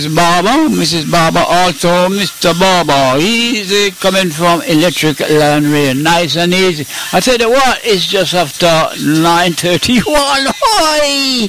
Barber, Mrs. Barber, also Mr. Barber. He's coming from Electric Laundry, nice and easy. I tell you what, it's just after 9:31. Hi!